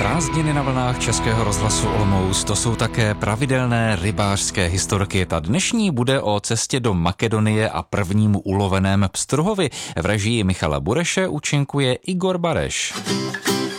Prázdniny na vlnách Českého rozhlasu Olomouc, to jsou také pravidelné rybářské historky. Ta dnešní bude o cestě do Makedonie a prvním uloveném pstruhovi. V režii Michala Bureše účinkuje Igor Bareš.